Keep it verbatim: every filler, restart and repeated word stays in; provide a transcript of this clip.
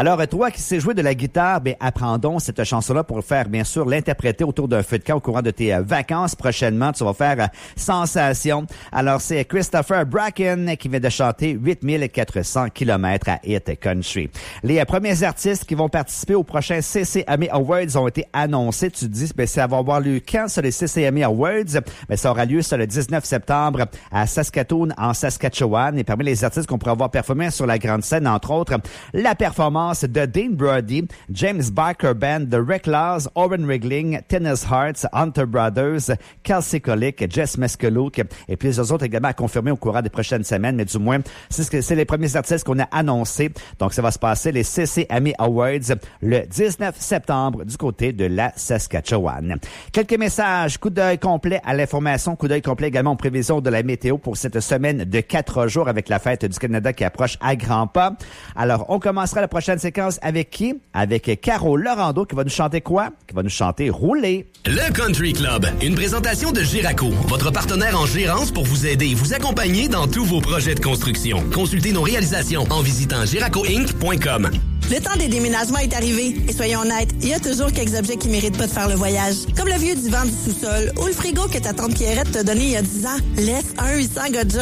Alors, toi qui sais jouer de la guitare, ben, apprends donc cette chanson-là pour faire, bien sûr, l'interpréter autour d'un feu de camp au courant de tes euh, vacances. Prochainement, tu vas faire euh, sensation. Alors, c'est Christopher Bracken qui vient de chanter huit mille quatre cents kilomètres à Hit Country. Les euh, premiers artistes qui vont participer au prochain C C M A Awards ont été annoncés. Tu te dis, ben, ça va avoir lieu quand sur les C C M A Awards? Ben, ça aura lieu sur le dix-neuf septembre à Saskatoon, en Saskatchewan. Et parmi les artistes qu'on pourra voir performer sur la grande scène, entre autres, la performance de Dean Brody, James Barker Band, The Reclaws, Oren Rigling, Tennis Hearts, Hunter Brothers, Kelsey Colic, Jess Meskelouk et puis les autres également à confirmer au courant des prochaines semaines, mais du moins, c'est, ce que, c'est les premiers artistes qu'on a annoncés. Donc, ça va se passer les C C M A Awards le dix-neuf septembre du côté de la Saskatchewan. Quelques messages, coup d'œil complet à l'information, coup d'œil complet également aux prévisions de la météo pour cette semaine de quatre jours avec la fête du Canada qui approche à grands pas. Alors, on commencera la prochaine séquence avec qui? Avec Caro Laurando qui va nous chanter quoi? Qui va nous chanter Rouler. Le Country Club, une présentation de Giraco, votre partenaire en gérance pour vous aider et vous accompagner dans tous vos projets de construction. Consultez nos réalisations en visitant giraco inc point com. Le temps des déménagements est arrivé. Et soyons honnêtes, il y a toujours quelques objets qui méritent pas de faire le voyage. Comme le vieux divan du sous-sol ou le frigo que ta tante Pierrette t'a donné il y a dix ans. Laisse un huit cents gars de job